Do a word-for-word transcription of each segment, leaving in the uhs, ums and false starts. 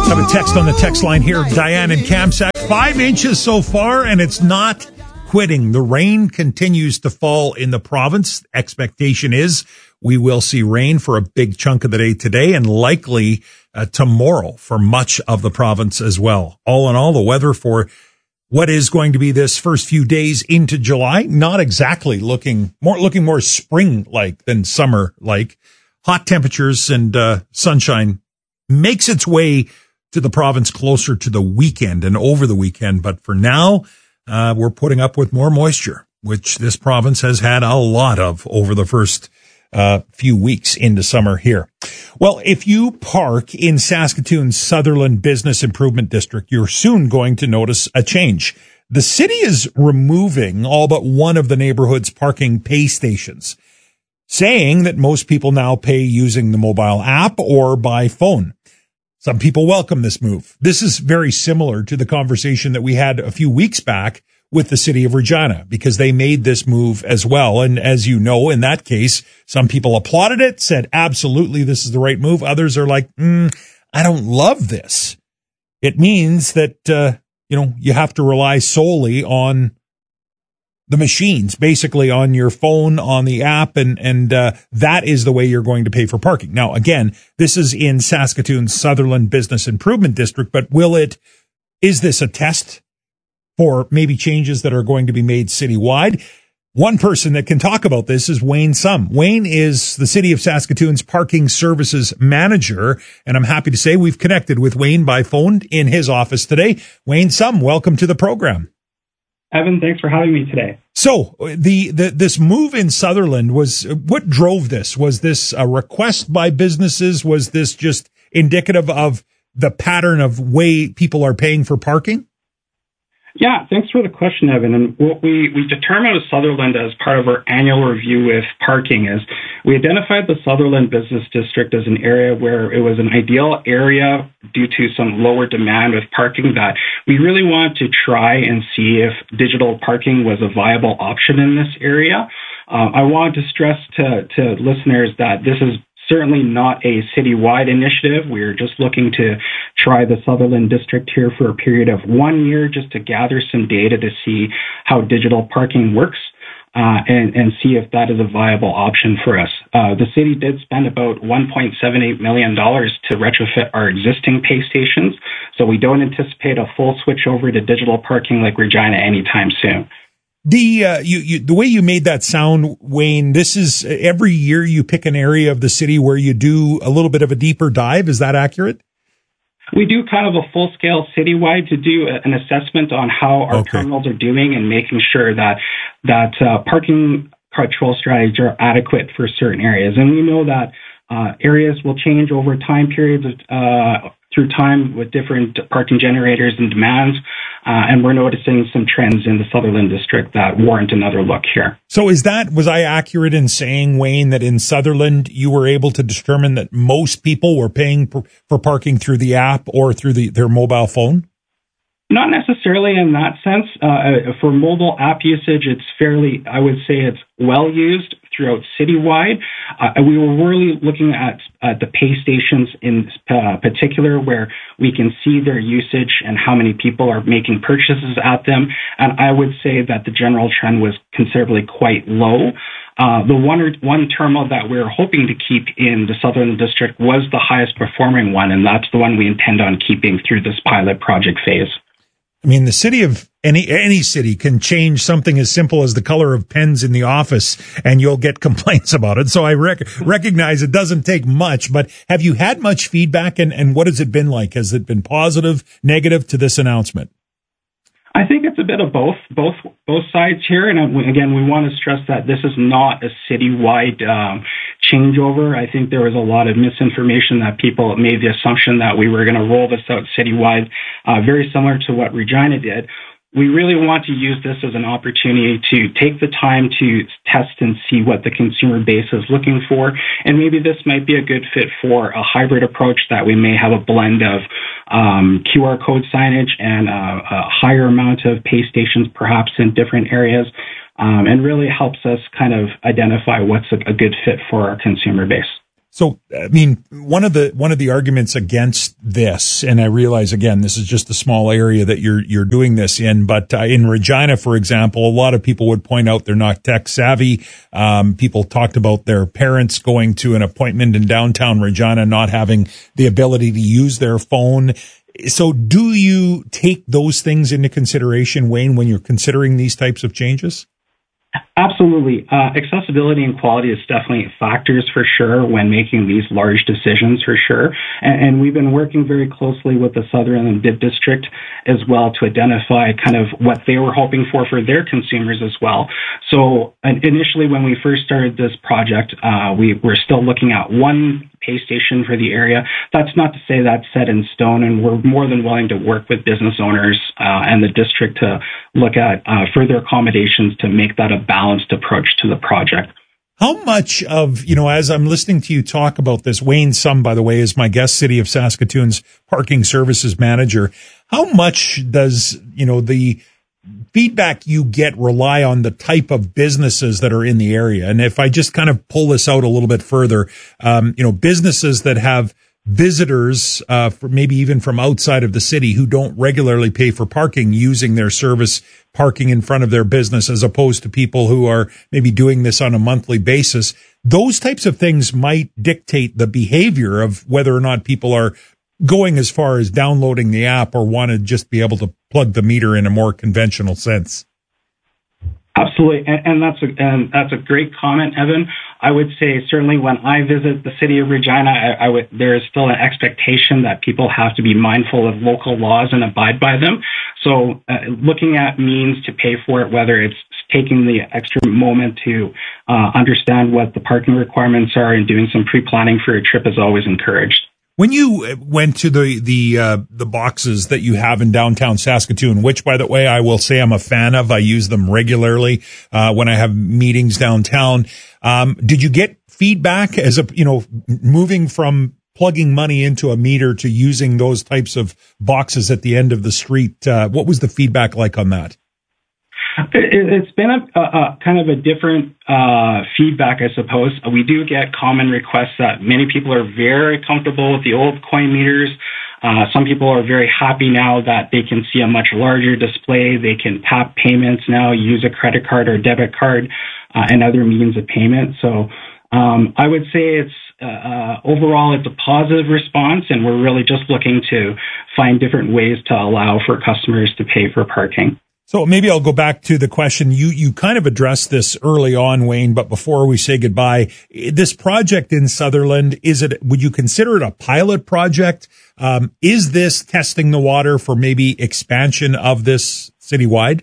Got a text on the text line here, Diane and Kamsack. Five inches so far, and it's not quitting. The rain continues to fall in the province. Expectation is we will see rain for a big chunk of the day today and likely uh, tomorrow for much of the province as well. All in all, the weather for what is going to be this first few days into July, not exactly looking more, looking more spring-like than summer-like. Hot temperatures and uh, sunshine makes its way to the province closer to the weekend and over the weekend. But for now, uh, we're putting up with more moisture, which this province has had a lot of over the first uh, few weeks into summer here. Well, if you park in Saskatoon's Sutherland Business Improvement District, you're soon going to notice a change. The city is removing all but one of the neighborhood's parking pay stations, saying that most people now pay using the mobile app or by phone. Some people welcome this move. This is very similar to the conversation that we had a few weeks back with the city of Regina, because they made this move as well. And as you know, in that case, some people applauded it, said, absolutely, this is the right move. Others are like, mm, I don't love this. It means that, uh, you know, you have to rely solely on the machines, basically on your phone, on the app, and and uh, that is the way you're going to pay for parking. Now, again, this is in Saskatoon's Sutherland Business Improvement District, but will it, is this a test for maybe changes that are going to be made citywide? One person that can talk about this is Wayne Sum. Wayne is the City of Saskatoon's Parking Services Manager, and I'm happy to say we've connected with Wayne by phone in his office today. Wayne Sum, welcome to the program. Evan, thanks for having me today. So the, the this move in Sutherland was, what drove this? Was this a request by businesses? Was this just indicative of the pattern of way people are paying for parking? Yeah, thanks for the question, Evan. And what we, we determined with Sutherland as part of our annual review with parking is we identified the Sutherland Business District as an area where it was an ideal area due to some lower demand with parking, that we really wanted to try and see if digital parking was a viable option in this area. Uh, I wanted to stress to, to listeners that this is certainly not a citywide initiative. We're just looking to try the Sutherland District here for a period of one year just to gather some data to see how digital parking works uh, and, and see if that is a viable option for us. Uh, the city did spend about one point seven eight million dollars to retrofit our existing pay stations, so we don't anticipate a full switch over to digital parking like Regina anytime soon. The uh, you, you the way you made that sound, Wayne, this is every year you pick an area of the city where you do a little bit of a deeper dive. Is that accurate? We do kind of a full-scale citywide to do an assessment on how our okay. terminals are doing and making sure that that uh, parking control strategies are adequate for certain areas. And we know that uh, areas will change over time periods of, uh, through time with different parking generators and demands. Uh, and we're noticing some trends in the Sutherland District that warrant another look here. So is that, was I accurate in saying, Wayne, that in Sutherland you were able to determine that most people were paying for, for parking through the app or through the, their mobile phone? Not necessarily in that sense. Uh, for mobile app usage, it's fairly, I would say it's well used throughout citywide. Uh, we were really looking at uh, the pay stations in uh, particular, where we can see their usage and how many people are making purchases at them. And I would say that the general trend was considerably quite low. Uh, the one or one terminal that we're hoping to keep in the Sutherland District was the highest performing one, and that's the one we intend on keeping through this pilot project phase. I mean, the city of any any city can change something as simple as the color of pens in the office, and you'll get complaints about it. So I rec- recognize it doesn't take much, but have you had much feedback, and, and what has it been like? Has it been positive, negative to this announcement? I think it's a bit of both, both both sides here. And again, we want to stress that this is not a citywide um, changeover. I think there was a lot of misinformation that people made the assumption that we were going to roll this out citywide, uh, very similar to what Regina did. We really want to use this as an opportunity to take the time to test and see what the consumer base is looking for. And maybe this might be a good fit for a hybrid approach that we may have a blend of um, Q R code signage and uh, a higher amount of pay stations perhaps in different areas, um, and really helps us kind of identify what's a, a good fit for our consumer base. So, I mean, one of the, one of the arguments against this, and I realize again, this is just a small area that you're, you're doing this in, but uh, in Regina, for example, a lot of people would point out they're not tech savvy. Um, people talked about their parents going to an appointment in downtown Regina, not having the ability to use their phone. So do you take those things into consideration, Wayne, when you're considering these types of changes? Absolutely. Uh, accessibility and quality is definitely factors for sure when making these large decisions for sure. And, and we've been working very closely with the Sutherland Bid District as well to identify kind of what they were hoping for for their consumers as well. So uh, initially when we first started this project, uh, we were still looking at one pay station for the area. That's not to say that's set in stone, and we're more than willing to work with business owners uh, and the district to look at uh, further accommodations to make that a balanced approach to the project. How much of, you know, as I'm listening to you talk about this, Wayne Sum, by the way, is my guest, City of Saskatoon's parking services manager. How much does, you know, the feedback you get rely on the type of businesses that are in the area? And if I just kind of pull this out a little bit further, um, you know, businesses that have visitors, uh, for maybe even from outside of the city who don't regularly pay for parking using their service parking in front of their business, as opposed to people who are maybe doing this on a monthly basis. Those types of things might dictate the behavior of whether or not people are going as far as downloading the app or want to just be able to plug the meter in a more conventional sense. Absolutely, and, and that's a and that's a great comment, Evan. I would say certainly when I visit the city of Regina, I, I would there is still an expectation that people have to be mindful of local laws and abide by them. So, uh, looking at means to pay for it, whether it's taking the extra moment to uh, understand what the parking requirements are and doing some pre-planning for a trip, is always encouraged. When you went to the the uh, the boxes that you have in downtown Saskatoon, which, by the way, I will say I'm a fan of. I use them regularly uh, when I have meetings downtown. Um, did you get feedback as a, you know, moving from plugging money into a meter to using those types of boxes at the end of the street? Uh, what was the feedback like on that? It's been a, a, a kind of a different uh, feedback, I suppose. We do get common requests that many people are very comfortable with the old coin meters. Uh, some people are very happy now that they can see a much larger display. They can tap payments now, use a credit card or debit card, uh, and other means of payment. So um, I would say it's uh, overall it's a positive response, and we're really just looking to find different ways to allow for customers to pay for parking. So maybe I'll go back to the question. You, you kind of addressed this early on, Wayne, but before we say goodbye, this project in Sutherland, is it, would you consider it a pilot project? Um, is this testing the water for maybe expansion of this citywide?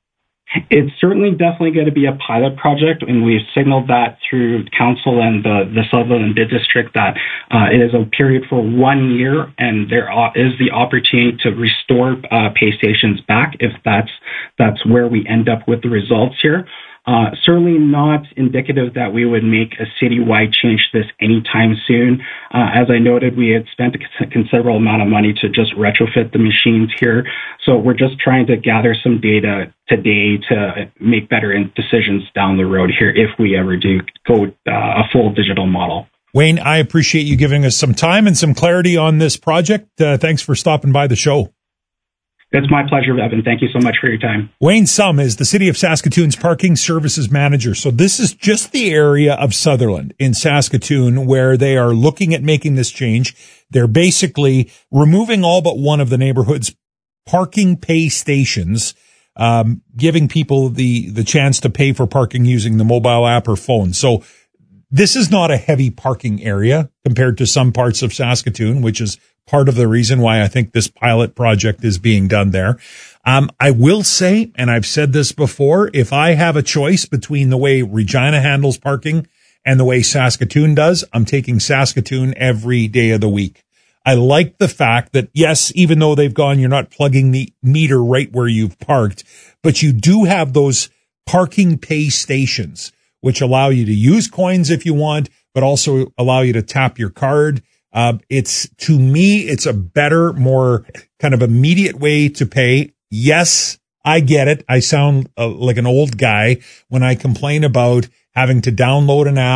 It's certainly definitely going to be a pilot project, and we've signaled that through council and the, the Sutherland Bid District that uh, it is a period for one year, and there is the opportunity to restore uh, pay stations back if that's that's where we end up with the results here. Uh, certainly not indicative that we would make a citywide change to this anytime soon. Uh, as I noted, we had spent a considerable amount of money to just retrofit the machines here. So we're just trying to gather some data today to make better decisions down the road here if we ever do go uh, a full digital model. Wayne, I appreciate you giving us some time and some clarity on this project. Uh, thanks for stopping by the show. It's my pleasure, Evan. Thank you so much for your time. Wayne Sum is the City of Saskatoon's Parking Services Manager. So this is just the area of Sutherland in Saskatoon where they are looking at making this change. They're basically removing all but one of the neighborhood's parking pay stations, um, giving people the, the chance to pay for parking using the mobile app or phone. So this is not a heavy parking area compared to some parts of Saskatoon, which is part of the reason why I think this pilot project is being done there. Um, I will say, and I've said this before, if I have a choice between the way Regina handles parking and the way Saskatoon does, I'm taking Saskatoon every day of the week. I like the fact that, yes, even though they've gone, you're not plugging the meter right where you've parked, but you do have those parking pay stations, which allow you to use coins if you want, but also allow you to tap your card. Uh, it's, to me, it's a better, more kind of immediate way to pay. Yes, I get it. I sound uh, like an old guy when I complain about having to download an app,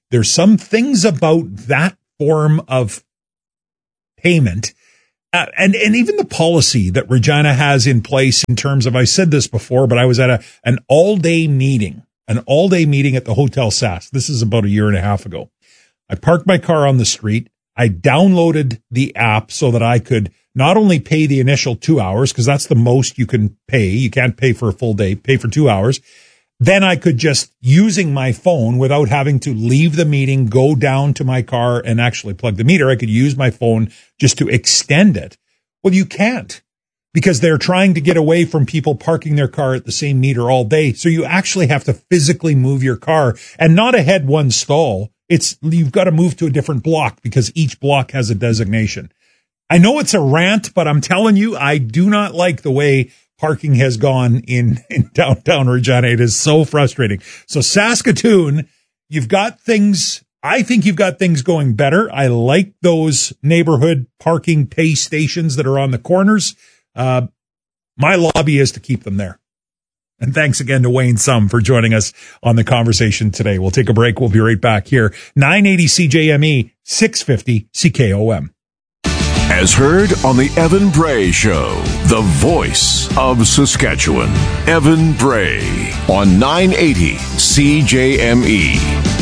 there's some things about that form of payment uh, and, and even the policy that Regina has in place in terms of, I said this before, but I was at a, an all day meeting, an all day meeting at the Hotel Sask. This is about a year and a half ago. I parked my car on the street. I downloaded the app so that I could not only pay the initial two hours, because that's the most you can pay. You can't pay for a full day, pay for two hours. Then I could just, using my phone without having to leave the meeting, go down to my car and actually plug the meter. I could use my phone just to extend it. Well, you can't, because they're trying to get away from people parking their car at the same meter all day. So you actually have to physically move your car, and not ahead one stall. It's, you've got to move to a different block because each block has a designation. I know it's a rant, but I'm telling you, I do not like the way parking has gone in, in downtown Regina. It is so frustrating. So Saskatoon, you've got things, I think you've got things going better. I like those neighborhood parking pay stations that are on the corners. Uh, my lobby is to keep them there. And thanks again to Wayne Sum for joining us on the conversation today. We'll take a break. We'll be right back here. nine eighty C J M E, six fifty C K O M. As heard on the Evan Bray Show, the voice of Saskatchewan. Evan Bray on nine eighty C J M E.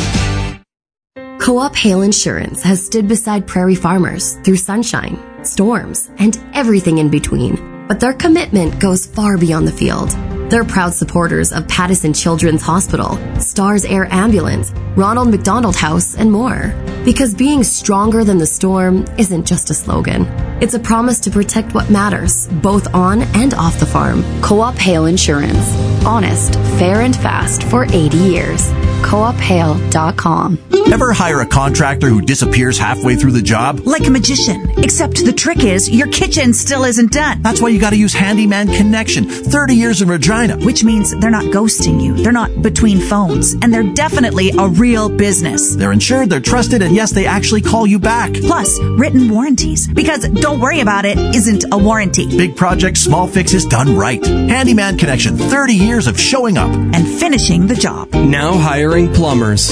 Co-op Hail Insurance has stood beside prairie farmers through sunshine, storms, and everything in between. But their commitment goes far beyond the field. They're proud supporters of Pattison Children's Hospital, Stars Air Ambulance, Ronald McDonald House, and more. Because being stronger than the storm isn't just a slogan. It's a promise to protect what matters, both on and off the farm. Co-op Hail Insurance. Honest, fair, and fast for eighty years. co op hail dot com. Ever hire a contractor who disappears halfway through the job? Like a magician. Except the trick is, your kitchen still isn't done. That's why you gotta use Handyman Connection. thirty years in Regina. Which means they're not ghosting you. They're not between phones. And they're definitely a real business. They're insured, they're trusted, and yes, they actually call you back. Plus, written warranties. Because don't worry about it isn't a warranty. Big projects, small fixes done right. Handyman Connection. thirty years of showing up. And finishing the job. Now hiring plumbers.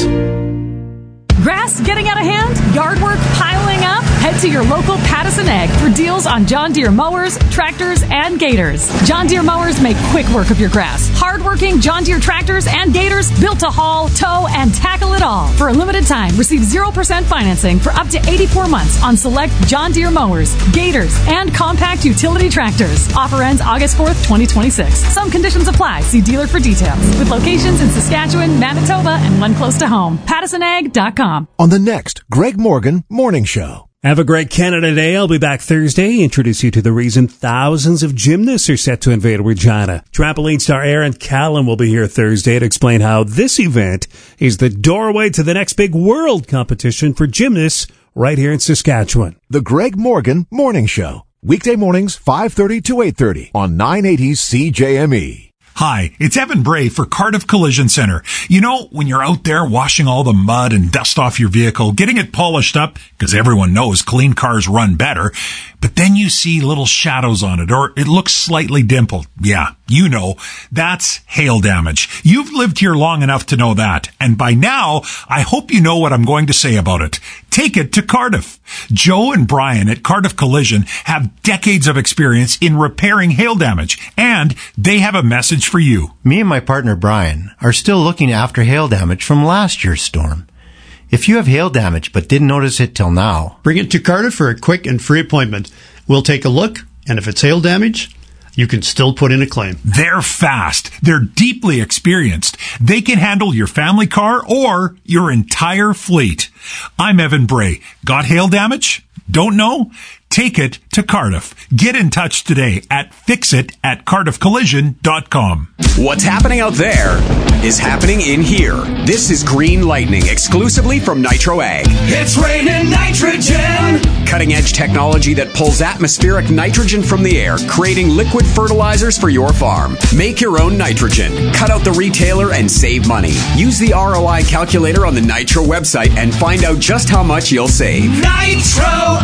Grass getting out of hand? Yard work piling up? Head to your local Pattison Ag for deals on John Deere mowers, tractors, and gators. John Deere mowers make quick work of your grass. Hard-working John Deere tractors and gators built to haul, tow, and tackle it all. For a limited time, receive zero percent financing for up to eighty-four months on select John Deere mowers, gators, and compact utility tractors. Offer ends August fourth, twenty twenty-six. Some conditions apply. See dealer for details. With locations in Saskatchewan, Manitoba, and one close to home. Pattison Ag dot com. On the next Greg Morgan Morning Show. Have a great Canada Day. I'll be back Thursday. Introduce you to the reason thousands of gymnasts are set to invade Regina. Trampoline star Aaron Callan will be here Thursday to explain how this event is the doorway to the next big world competition for gymnasts right here in Saskatchewan. The Greg Morgan Morning Show. Weekday mornings, five thirty to eight thirty on nine eighty C J M E. Hi, it's Evan Bray for Cardiff Collision Center. You know, when you're out there washing all the mud and dust off your vehicle, getting it polished up, because everyone knows clean cars run better, but then you see little shadows on it, or it looks slightly dimpled. Yeah, you know, that's hail damage. You've lived here long enough to know that, and by now, I hope you know what I'm going to say about it. Take it to Cardiff. Joe and Brian at Cardiff Collision have decades of experience in repairing hail damage, and they have a message for you. Me and my partner Brian are still looking after hail damage from last year's storm. If you have hail damage but didn't notice it till now, bring it to Cardiff for a quick and free appointment. We'll take a look, and if it's hail damage, you can still put in a claim. They're fast. They're deeply experienced. They can handle your family car or your entire fleet. I'm Evan Bray. Got hail damage? Don't know? Take it to Cardiff. Get in touch today at fixit at cardiff collision dot com. What's happening out there is happening in here. This is Green Lightning, exclusively from Nitro Ag. It's raining nitrogen! Cutting-edge technology that pulls atmospheric nitrogen from the air, creating liquid fertilizers for your farm. Make your own nitrogen. Cut out the retailer and save money. Use the R O I calculator on the Nitro website and find out just how much you'll save. Nitro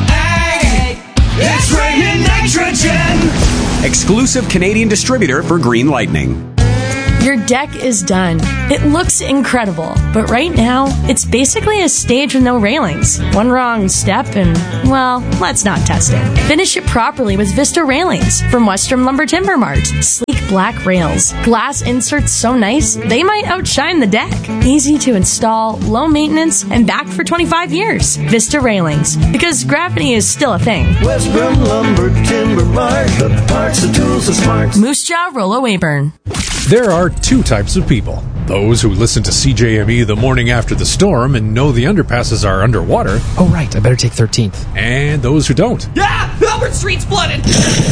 Ag! It's raining nitrogen! Exclusive Canadian distributor for Green Lightning. Your deck is done. It looks incredible, but right now, it's basically a stage with no railings. One wrong step and, well, let's not test it. Finish it properly with Vista Railings from Western Lumber Timber Mart. Sleek black rails. Glass inserts so nice, they might outshine the deck. Easy to install, low maintenance, and backed for twenty-five years. Vista Railings, because gravity is still a thing. Western Lumber Timber Mart, the parts, the tools, the smarts. Moose Jaw, Rollo Weyburn. There are two types of people. Those who listen to C J M E the morning after the storm and know the underpasses are underwater. Oh, right. I better take thirteenth. And those who don't. Yeah! Albert Street's flooded!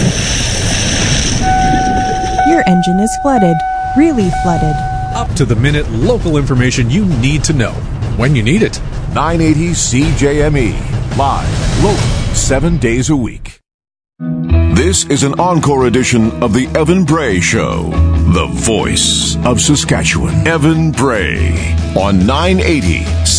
Your engine is flooded. Really flooded. Up to the minute local information you need to know when you need it. nine eighty C J M E. Live, local, seven days a week. This is an encore edition of the Evan Bray Show, the voice of Saskatchewan. Evan Bray on nine eighty